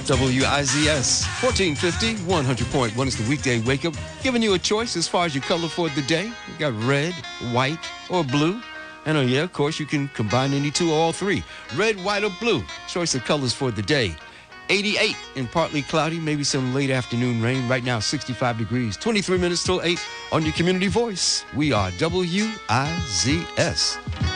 WIZS 1450, 100.1 is the weekday wake up, giving you a choice as far as your color for the day. You got red, white, or blue. And yeah, of course, you can combine any two or all three. Red, white, or blue. Choice of colors for the day. 88 and partly cloudy, maybe some late afternoon rain. Right now, 65 degrees, 23 minutes till 8 on your community voice. We are WIZS.